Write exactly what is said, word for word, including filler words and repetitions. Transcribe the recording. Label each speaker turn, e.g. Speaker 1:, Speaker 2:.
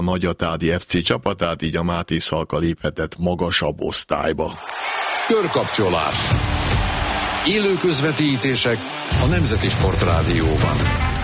Speaker 1: a Nagyatádi ef cé csapatát, így a Máté Szalka léphetett magasabb osztályba.
Speaker 2: Körkapcsolás. Élő közvetítések a Nemzeti Sportrádióban.